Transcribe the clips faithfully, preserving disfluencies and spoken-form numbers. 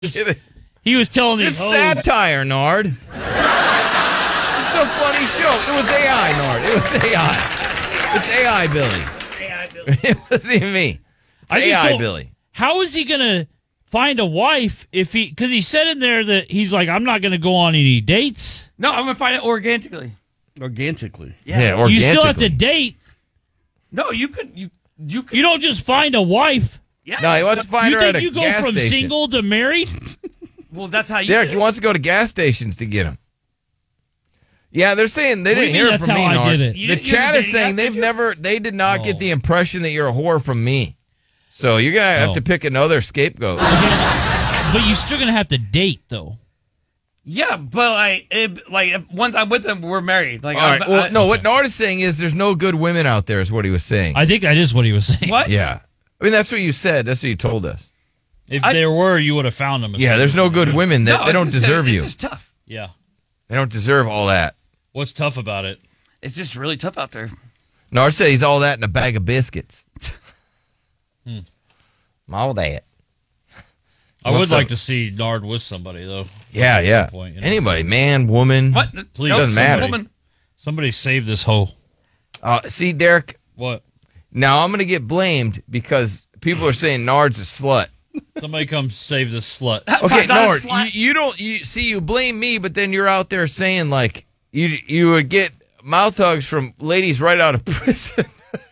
He was telling me. It's satire, Nard. It's a funny show. It was A I, Nard. It was A I. It's A I, Billy. A I Billy. It wasn't even me. It's I A I, don't- Billy. How is he gonna find a wife if he? Because he said in there that he's like, I'm not gonna go on any dates. No, I'm gonna find it organically. Organically. Yeah. Yeah, organically. You still have to date. No, you could. You you could. You don't just find a wife. Yeah. No, he wants to find You her at think a you go gas from station. single to married? Well, that's how you. Derek, do he it. wants to go to gas stations to get him. Yeah, they're saying they What do didn't you hear mean it from that's me, how I Nard. did it? You The didn't- you chat didn't is date saying that, they've did you? never, they did not Oh. get the impression that you're a whore from me. So you're gonna have Oh. to pick another scapegoat. But you're still gonna have to date though. Yeah, but like, it, like if, once I'm with them, we're married. Like, All right. I'm, Well, I, no, what Nard is saying is there's no good women out there, is what he was saying. I think that is what he was saying. What? Yeah. I mean, that's what you said. That's what you told us. If I- there were, you would have found them. Yeah, there's no good women. That No, they it's don't just- deserve it's you. just tough. Yeah. They don't deserve all that. What's tough about it? It's just really tough out there. Nard said he's all that in a bag of biscuits. Hmm. All that. I What's would like up? to see Nard with somebody though. Yeah, At some yeah. point, you know. Anybody, man, woman. What? Please. No, Doesn't matter. Woman. Somebody save this hoe. Uh, see, Derek, What? now I'm going to get blamed because people are saying Nard's a slut. Somebody come save this slut. Okay, Not a Nard, slut. you, you don't you see you blame me, but then you're out there saying like you you would get mouth hugs from ladies right out of prison,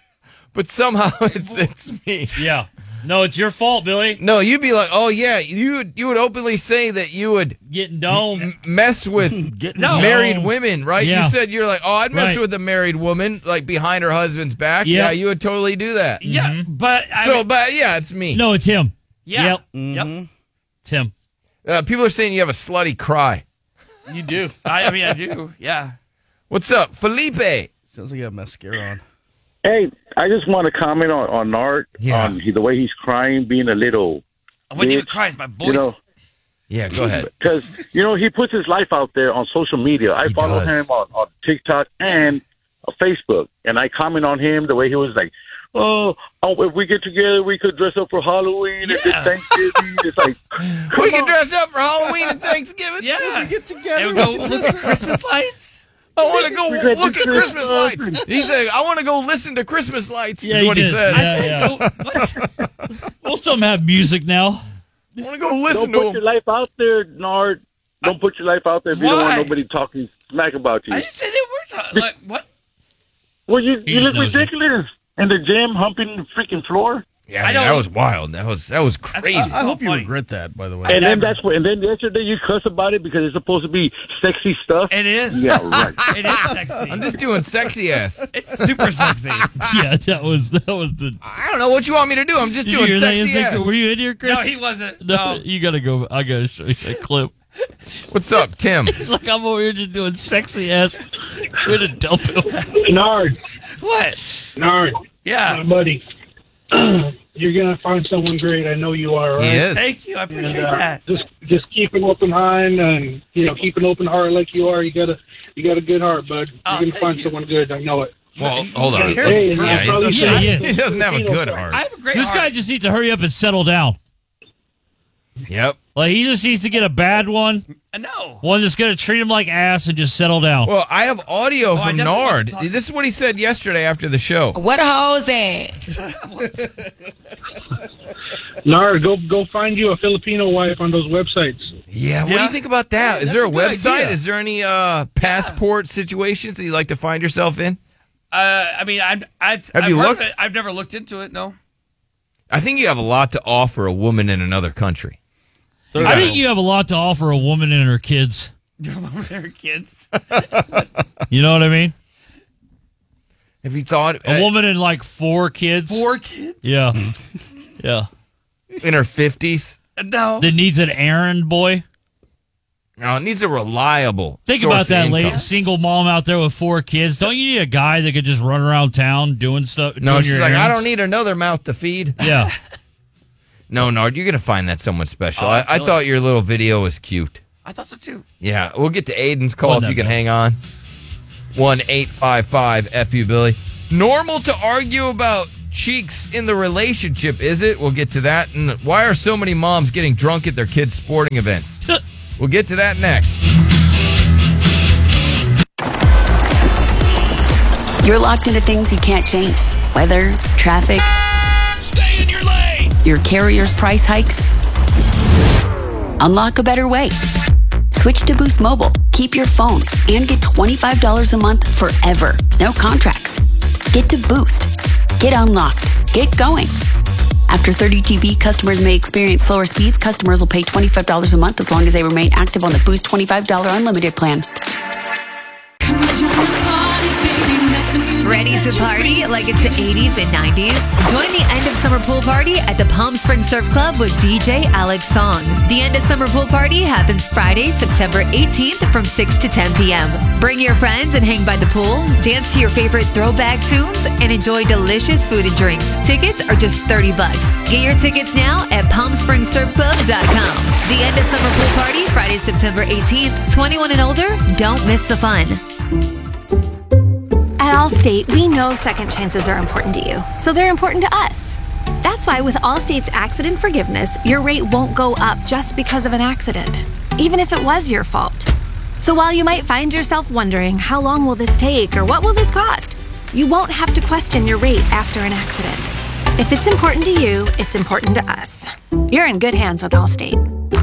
but somehow it's it's me. Yeah. No, it's your fault, Billy. No, you'd be like, oh yeah, you would you would openly say that you would Getting dome. m- mess with Getting No. married No. women, right? Yeah. You said you're like, oh, I'd mess Right. with a married woman like behind her husband's back. Yep. Yeah, you would totally do that. Yeah, but I So, mean, but yeah, it's me. No, it's him. yeah, Yep. yep. It's him. Uh, people are saying you have a slutty cry. You do. I, I mean, I do. Yeah. What's up, Felipe? Sounds like you have mascara on. Hey, I just want to comment on, on Nard, Yeah. on he, the way he's crying, being a little, When you Bitch, cry, it's my voice. you know, Yeah, go ahead. because, you know, he puts his life out there on social media. I He follow does. him on, on TikTok and uh, Facebook, and I comment on him the way he was like, oh, oh, if we get together, we could dress up for Halloween and Yeah. then Thanksgiving. It's like, We can dress up for Halloween and Thanksgiving. yeah. Get together. And we go look at Christmas lights. I want to go We got look the at Christmas Christmas lights. He said, I want to go listen to Christmas lights, Yeah, is he what he did. said. Yeah. I said, go, what? Most of them have music now. I want to go listen don't to put him. your life out there, Nard. Don't put your life out there if you don't Why? want nobody talking smack about you. I didn't say they were talking. Like, what? Well, you, He you just look knows it. ridiculous in the gym, humping the freaking floor. Yeah, I man, don't- that was wild. That was that was crazy. I hope you funny. regret that, by the way. And then never- that's what. And then yesterday you cuss about it because it's supposed to be sexy stuff. It is. Yeah, right. It is sexy. I'm just doing sexy ass. It's super sexy. Yeah, that was that was the. I don't know what you want me to do. I'm just Did you doing hear that? sexy You think- ass. Were you in here, Chris? No, he wasn't. No, No. you gotta go. I gotta show you that clip. What's up, Tim? It's like I'm over here just doing sexy ass. Way to dump him. Nard, What? Nard, my Yeah. buddy, you're gonna find someone great. I know you are. Right? He is. Thank you. I And, appreciate uh, that. just just keep an open mind, and you know, keep an open heart like you are. You got a you got a good heart, bud. You're Oh, gonna thank find you. someone good. I know it. Well, hold on. Hey, and Yeah, that's he probably doesn't- Yeah, something- yeah. He doesn't have a good I heart. have a great This heart. guy just needs to hurry up and settle down. Yep. Like he just needs to get a bad one, I know. one that's gonna treat him like ass and just settle down. Well, I have audio I from definitely want Nard. to talk- This is what he said yesterday after the show. What a hoes at? Nard, go go find you a Filipino wife on those websites. Yeah, what do Yeah. you think about that? Yeah, Is there a that's a good website? idea. Is there any uh, passport situations that you like to find yourself in? Uh, I mean, I've, I've, Have I've you heard of looked? it. I've never looked into it. No. I think you have a lot to offer a woman in another country. I think you have a lot to offer a woman and her kids. They're kids. You know what I mean? Have you thought A uh, woman and like four kids. Four kids? Yeah, yeah. in her fifties? No. That needs an errand boy. No, it needs a reliable. Think source about of that income. lady, single mom out there with four kids. Don't you need a guy that could just run around town doing stuff? No, doing she's your like, I errands? don't need another mouth to feed. Yeah, No, Nard, you're gonna find that someone special. Oh, I I, I feel thought your little video was cute. I thought so too. Yeah, we'll get to Aiden's call Wasn't if you that can bad. hang on. One eight five five F U Billy. Normal to argue about cheeks in the relationship, is it? We'll get to that. And why are so many moms getting drunk at their kids' sporting events? We'll get to that next. You're locked into things you can't change. Weather, traffic. Stay in your lane! Your carrier's price hikes. Unlock a better way. Switch to Boost Mobile. Keep your phone and get twenty-five dollars a month forever. No contracts. Get to Boost. Get unlocked. Get going. After thirty G B, customers may experience slower speeds. Customers will pay twenty-five dollars a month as long as they remain active on the Boost twenty-five dollars unlimited plan. Ready to party like it's the eighties and nineties? Join the end of summer pool party at the Palm Springs Surf Club with D J Alex Song. The end of summer pool party happens Friday, September eighteenth from six to ten p.m. Bring your friends and hang by the pool, dance to your favorite throwback tunes, and enjoy delicious food and drinks. Tickets are just thirty bucks. Get your tickets now at palm springs surf club dot com. The end of summer pool party, Friday, September eighteenth. twenty-one and older, don't miss the fun. At Allstate, we know second chances are important to you, so they're important to us. That's why with Allstate's accident forgiveness, your rate won't go up just because of an accident, even if it was your fault. So while you might find yourself wondering, how long will this take or what will this cost? You won't have to question your rate after an accident. If it's important to you, it's important to us. You're in good hands with Allstate.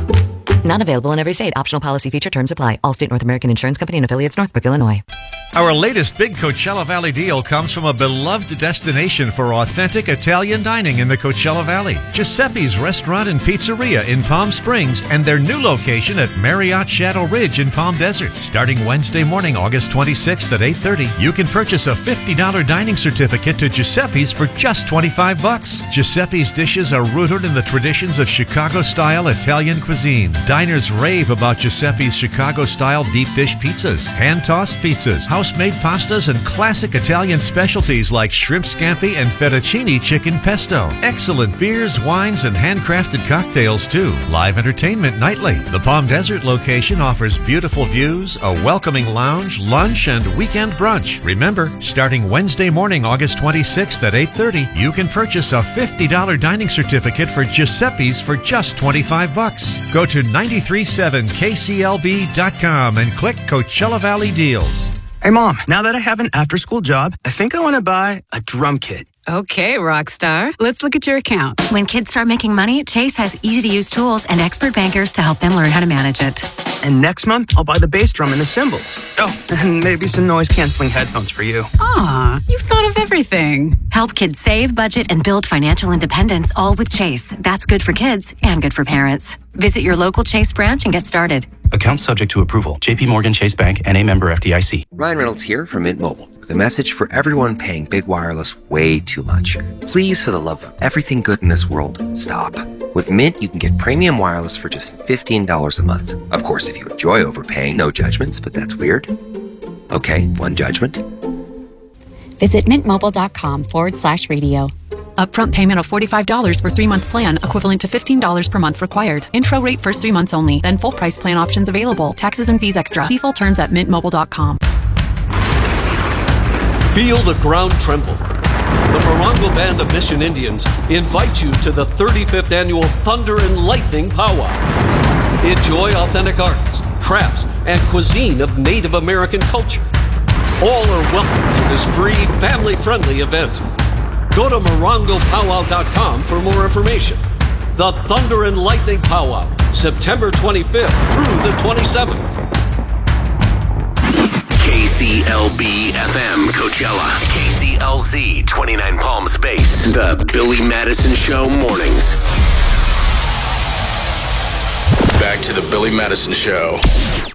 Not available in every state. Optional policy feature terms apply. Allstate North American Insurance Company and affiliates, Northbrook, Illinois. Our latest big Coachella Valley deal comes from a beloved destination for authentic Italian dining in the Coachella Valley. Giuseppe's Restaurant and Pizzeria in Palm Springs and their new location at Marriott Shadow Ridge in Palm Desert. Starting Wednesday morning, August twenty-sixth at eight thirty, you can purchase a fifty dollars dining certificate to Giuseppe's for just twenty-five bucks. Giuseppe's dishes are rooted in the traditions of Chicago-style Italian cuisine. Diners rave about Giuseppe's Chicago-style deep dish pizzas, hand-tossed pizzas, house-made pastas, and classic Italian specialties like shrimp scampi and fettuccine chicken pesto. Excellent beers, wines, and handcrafted cocktails, too. Live entertainment nightly. The Palm Desert location offers beautiful views, a welcoming lounge, lunch, and weekend brunch. Remember, starting Wednesday morning, August twenty-sixth at eight thirty, you can purchase a fifty dollars dining certificate for Giuseppe's for just twenty-five bucks. Go to nine three seven K C L B dot com and click Coachella Valley Deals. Hey, Mom, now that I have an after-school job, I think I want to buy a drum kit. Okay, rock star. Let's look at your account. When kids start making money, Chase has easy-to-use tools and expert bankers to help them learn how to manage it. And next month, I'll buy the bass drum and the cymbals. Oh, and maybe some noise-canceling headphones for you. Aw, you've thought of everything. Help kids save, budget, and build financial independence, all with Chase. That's good for kids and good for parents. Visit your local Chase branch and get started. Account subject to approval. J P Morgan Chase Bank and a member F D I C. Ryan Reynolds here from Mint Mobile with a message for everyone paying big wireless way too much. Please, for the love of everything good in this world, stop. With Mint, you can get premium wireless for just fifteen dollars a month. Of course, if you enjoy overpaying, no judgments, but that's weird. Okay, one judgment. Visit mintmobile.com forward slash radio. Upfront payment of forty-five dollars for three-month plan, equivalent to fifteen dollars per month required. Intro rate first three months only, then full price plan options available. Taxes and fees extra. See full terms at mint mobile dot com. Feel the ground tremble. The Morongo Band of Mission Indians invite you to the thirty-fifth Annual Thunder and Lightning Powwow. Enjoy authentic arts, crafts, and cuisine of Native American culture. All are welcome to this free, family-friendly event. Go to morongo powwow dot com for more information. The Thunder and Lightning Powwow, September twenty-fifth through the twenty-seventh. K C L B F M Coachella, K C L Z twenty-nine Palm Space, The Billy Madison Show mornings. Back to The Billy Madison Show.